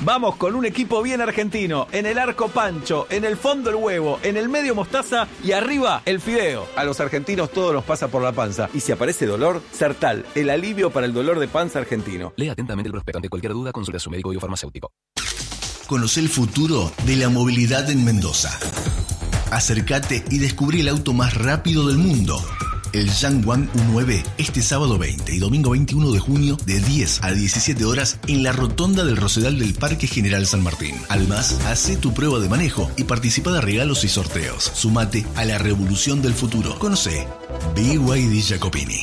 Vamos con un equipo bien argentino. En el arco Pancho, en el fondo el huevo, en el medio mostaza y arriba el fideo. A los argentinos todo nos pasa por la panza. Y si aparece dolor, Sertal, el alivio para el dolor de panza argentino. Lea atentamente el prospecto. Ante cualquier duda, consulta a su médico y farmacéutico. Conoce el futuro de la movilidad en Mendoza. Acércate y descubrí el auto más rápido del mundo. El Yangwang U9, este sábado 20 y domingo 21 de junio de 10 a 17 horas en la rotonda del Rosedal del Parque General San Martín. Además, hace tu prueba de manejo y participa de regalos y sorteos. Sumate a la revolución del futuro. Conoce BYD Jacopini.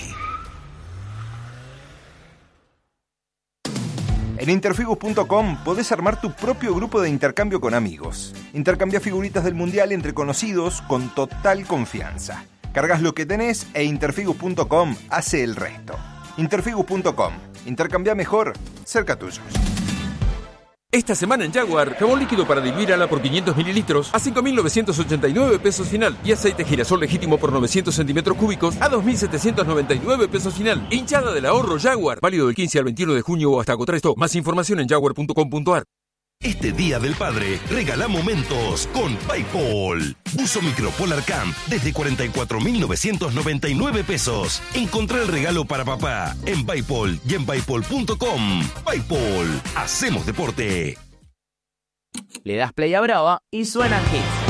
En interfigus.com podés armar tu propio grupo de intercambio con amigos. Intercambia figuritas del mundial entre conocidos con total confianza. Cargas lo que tenés e interfigus.com hace el resto. Interfigus.com. Intercambia mejor, cerca tuyo. Esta semana en Jaguar, jabón líquido para diluir ala por 500 mililitros a 5.989 pesos final y aceite girasol legítimo por 900 centímetros cúbicos a 2.799 pesos final. Hinchada del ahorro Jaguar, válido del 15 al 21 de junio o hasta agotar esto. Más información en jaguar.com.ar. Este Día del Padre, regala momentos con PayPal. Buzo Micropolar Camp desde 44.999 pesos. Encontrá el regalo para papá en PayPal y en paypal.com. PayPal, hacemos deporte. Le das play a Brava y suenan hits.